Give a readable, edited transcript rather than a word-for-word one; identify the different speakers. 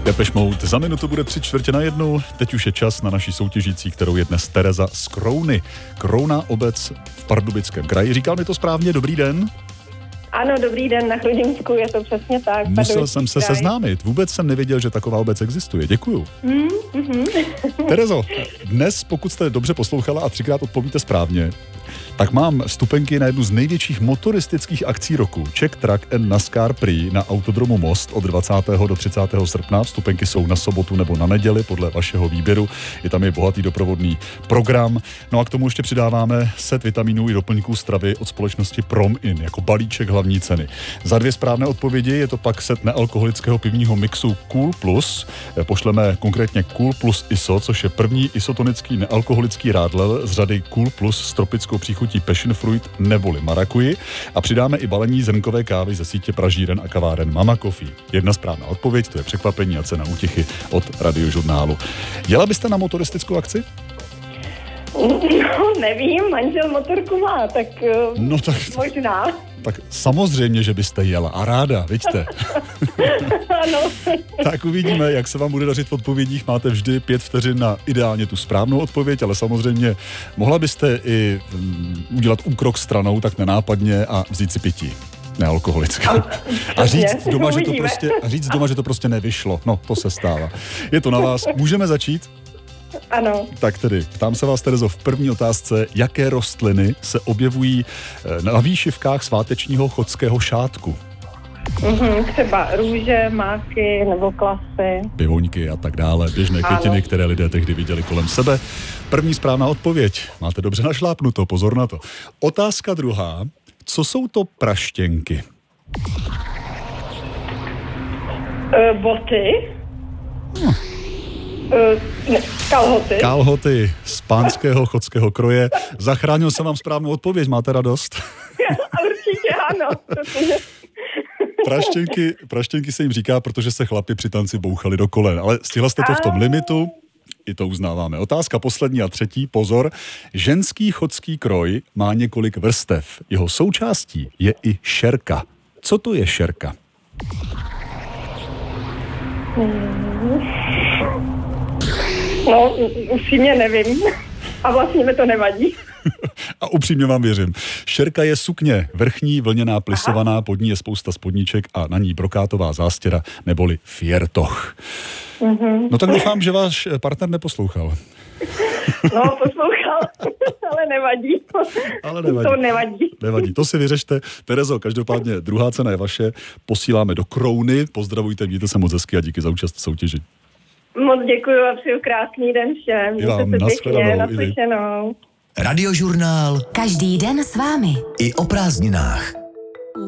Speaker 1: Depeche Mode za minutu bude 1:45. Teď už je čas na naší soutěžící, kterou je dnes Tereza z Krouny. Krouna, obec v Pardubickém kraji. Říkal mi to správně? Dobrý den.
Speaker 2: Ano, dobrý den, na Chrudimsku, je to přesně tak.
Speaker 1: Musel jsem se seznámit. Vůbec jsem nevěděl, že taková obec existuje. Děkuju. Terezo, dnes, pokud jste dobře poslouchala a 3krát odpovíte správně, tak mám vstupenky na jednu z největších motoristických akcí roku. Czech Track and NASCAR Prix na Autodromu Most od 20. do 30. srpna. Vstupenky jsou na sobotu nebo na neděli podle vašeho výběru. Je tam bohatý doprovodný program. No a k tomu ještě přidáváme set vitaminů i doplňků stravy od společnosti Prom-In jako balíček hlavní ceny. Za 2 správné odpovědi je to pak set nealkoholického pivního mixu Cool Plus. Pošleme konkrétně Cool Plus ISO, což je první isotonický nealkoholický rádlel z řady Cool Plus s tropickou příchutí passion fruit neboli marakuji a přidáme i balení zrnkové kávy ze sítě pražíren a kaváren Mama Coffee. Jedna správná odpověď, to je překvapení a cena útěchy od Radiožurnálu. Jela byste na motoristickou akci?
Speaker 2: No, nevím, manžel motorku má, tak možná.
Speaker 1: Tak samozřejmě, že byste jela a ráda, vidíte.
Speaker 2: Ano.
Speaker 1: Tak uvidíme, jak se vám bude dařit v odpovědích. Máte vždy 5 vteřin na ideálně tu správnou odpověď, ale samozřejmě mohla byste i udělat úkrok stranou tak nenápadně a vzít si pití nealkoholické. A říct doma, že to prostě nevyšlo. No, to se stává. Je to na vás. Můžeme začít?
Speaker 2: Ano.
Speaker 1: Tak tedy, ptám se vás, Terezo, v první otázce, jaké rostliny se objevují na výšivkách svátečního chodského šátku?
Speaker 2: Třeba růže, máky nebo klasy.
Speaker 1: Pivoňky a tak dále, běžné květiny, které lidé tehdy viděli kolem sebe. První správná odpověď. Máte dobře našlápnuto, pozor na to. Otázka druhá. Co jsou to praštěnky?
Speaker 2: Boty. Kalhoty.
Speaker 1: Kalhoty z pánského chodského kroje. Zachránil jsem vám správnou odpověď, máte radost?
Speaker 2: Určitě ano.
Speaker 1: Praštěnky se jim říká, protože se chlapi při tanci bouchali do kolen, ale stihla jste to v tom limitu, i to uznáváme. Otázka poslední a třetí, pozor. Ženský chodský kroj má několik vrstev. Jeho součástí je i šerka. Co to je šerka?
Speaker 2: No, upřímně nevím. A vlastně mi to nevadí.
Speaker 1: A upřímně vám věřím. Šerka je sukně, vrchní vlněná plisovaná, pod ní je spousta spodníček a na ní brokátová zástěra neboli fiertoch. No tak doufám, že váš partner neposlouchal.
Speaker 2: No, poslouchal, ale nevadí. To nevadí.
Speaker 1: Nevadí, to si vyřešte. Terezo, každopádně druhá cena je vaše. Posíláme do Krouny. Pozdravujte, mějte se moc hezky a díky za účast v soutěži.
Speaker 2: Moc děkuji a přeju krásný den všem. Mějte se pěkně, naslyšenou.
Speaker 3: Radiožurnál.
Speaker 4: Každý den s vámi.
Speaker 3: I o prázdninách.